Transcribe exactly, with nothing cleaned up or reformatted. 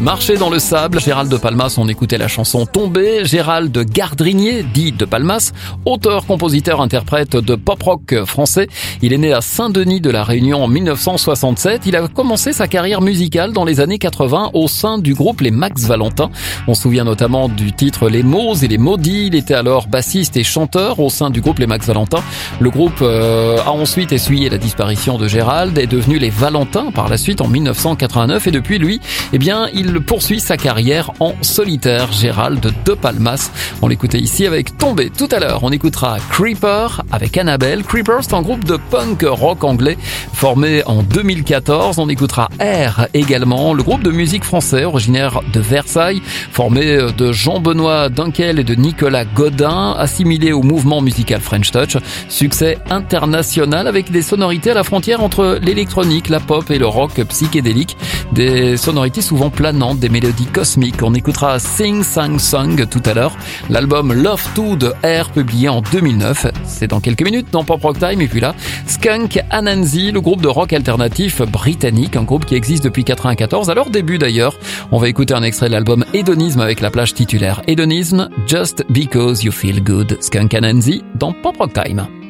Marcher dans le sable, Gérald de Palmas, on écoutait la chanson Tomber. Gérald Gardrinier, dit de Palmas, auteur, compositeur, interprète de pop-rock français. Il est né à Saint-Denis de la Réunion en mille neuf cent soixante-sept. Il a commencé sa carrière musicale dans les années quatre-vingts au sein du groupe Les Max Valentin. On se souvient notamment du titre Les Mots et les Maudits. Il était alors bassiste et chanteur au sein du groupe Les Max Valentin. Le groupe euh, a ensuite essuyé la disparition de Gérald, est devenu les Valentins par la suite en mille neuf cent quatre-vingt-neuf, et depuis lui, eh bien, il poursuit sa carrière en solitaire. Gérald de Palmas. On l'écoutait ici avec Tomber. Tout à l'heure, on écoutera Creeper avec Annabelle. Creeper, c'est un groupe de punk rock anglais formé en deux mille quatorze. On écoutera Air également, le groupe de musique français originaire de Versailles, formé de Jean-Benoît Dunkel et de Nicolas Godin, assimilé au mouvement musical French Touch. Succès international avec des sonorités à la frontière entre l'électronique, la pop et le rock psychédélique. Des sonorités souvent planantes, des mélodies cosmiques. On écoutera Sing Sang Song tout à l'heure. L'album Love two de Air, publié en deux mille neuf. C'est dans quelques minutes dans Pop Rock Time. Et puis là, Skunk Anansi, le groupe de rock alternatif britannique, un groupe qui existe depuis quatre-vingt-quatorze, à leur début d'ailleurs. On va écouter un extrait de l'album Hédonisme avec la plage titulaire Hédonisme, Just Because You Feel Good. Skunk Anansi dans Pop Rock Time.